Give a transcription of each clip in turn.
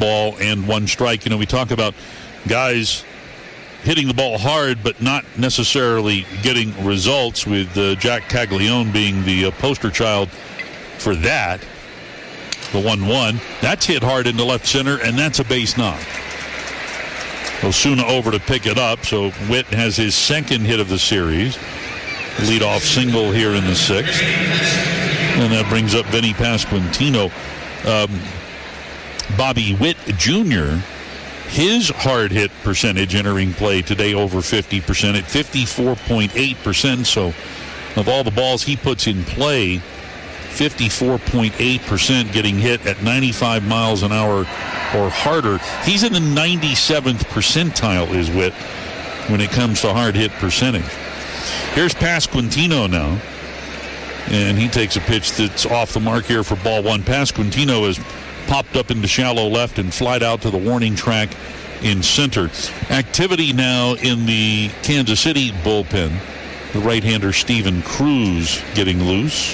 ball and 1 strike. We talk about guys hitting the ball hard but not necessarily getting results, with Jack Caglione being the poster child for that. The 1-1. That's hit hard into left center, and that's a base knock. Osuna over to pick it up, so Witt has his second hit of the series. Leadoff single here in the 6th. And that brings up Vinny Pasquantino. Bobby Witt Jr., his hard hit percentage entering play today over 50% at 54.8%. So of all the balls he puts in play, 54.8% getting hit at 95 miles an hour or harder. He's in the 97th percentile, is Witt, when it comes to hard hit percentage. Here's Pasquantino now, and he takes a pitch that's off the mark here for ball 1. Pasquantino has popped up into shallow left and flied out to the warning track in center. Activity now in the Kansas City bullpen. The right-hander Steven Cruz getting loose.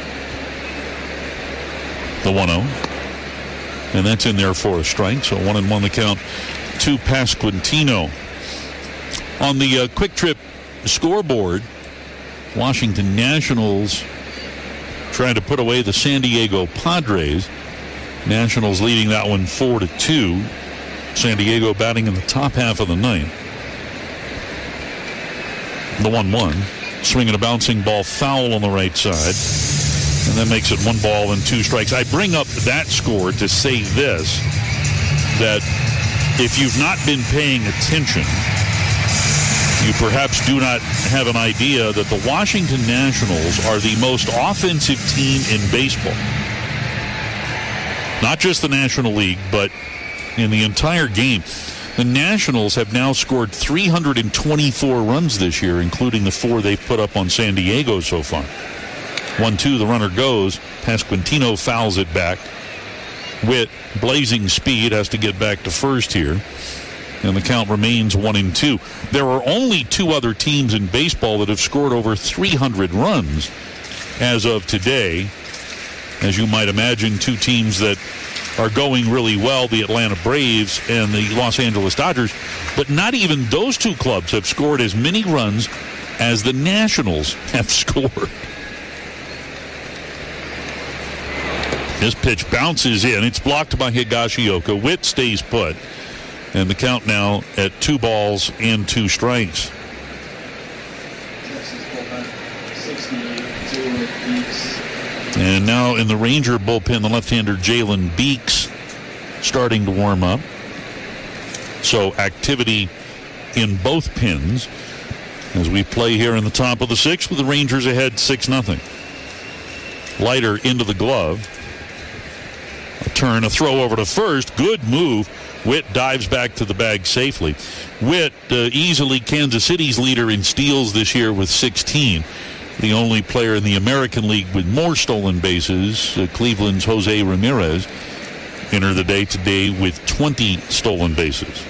The 1-0. And that's in there for a strike. So 1-1 the count to Pasquantino. On the Quick Trip scoreboard, Washington Nationals trying to put away the San Diego Padres. Nationals leading that one 4-2. San Diego batting in the top half of the 9th. The 1-1. Swinging a bouncing ball foul on the right side. And that makes it 1 ball and 2 strikes. I bring up that score to say this, that if you've not been paying attention, you perhaps do not have an idea that the Washington Nationals are the most offensive team in baseball. Not just the National League, but in the entire game. The Nationals have now scored 324 runs this year, including the 4 they've put up on San Diego so far. 1-2, the runner goes. Pasquantino fouls it back. Witt, blazing speed, has to get back to first here. And the count remains 1-2. There are only 2 other teams in baseball that have scored over 300 runs as of today. As you might imagine, 2 teams that are going really well, the Atlanta Braves and the Los Angeles Dodgers. But not even those 2 clubs have scored as many runs as the Nationals have scored. This pitch bounces in. It's blocked by Higashioka. Witt stays put. And the count now at 2 balls and 2 strikes. And now in the Ranger bullpen, the left-hander Jalen Beeks starting to warm up. So activity in both pins as we play here in the top of the 6th with the Rangers ahead 6-0. Leiter into the glove. A turn, a throw over to first. Good move. Witt dives back to the bag safely. Witt, easily Kansas City's leader in steals this year with 16. The only player in the American League with more stolen bases, Cleveland's Jose Ramirez, entered the day today with 20 stolen bases.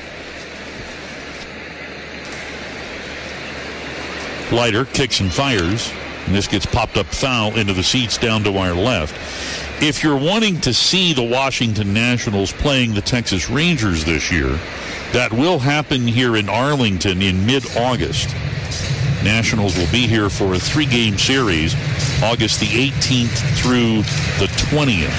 Leiter kicks and fires, and this gets popped up foul into the seats down to our left. If you're wanting to see the Washington Nationals playing the Texas Rangers this year, that will happen here in Arlington in mid-August. Nationals will be here for a 3-game series, August the 18th through the 20th.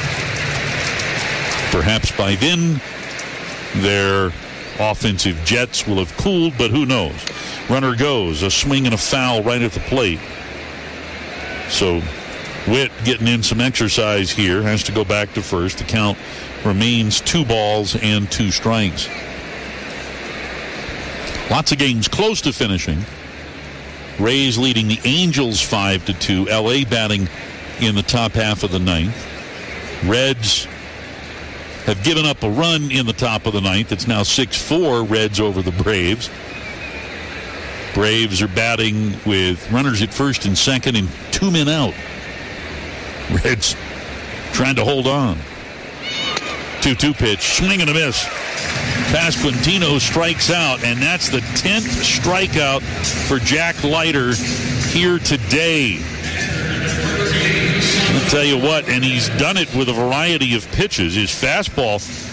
Perhaps by then, their offensive jets will have cooled, but who knows? Runner goes, a swing and a foul right at the plate. So Witt getting in some exercise here, has to go back to first. The count remains 2 balls and 2 strikes. Lots of games close to finishing. Rays leading the Angels 5-2. LA batting in the top half of the 9th. Reds have given up a run in the top of the 9th. It's now 6-4 Reds over the Braves. Braves are batting with runners at first and second and 2 men out. Reds trying to hold on. 2-2 pitch, swing and a miss. Pasquantino strikes out, and that's the 10th strikeout for Jack Leiter here today. I'll tell you what, and he's done it with a variety of pitches. His fastball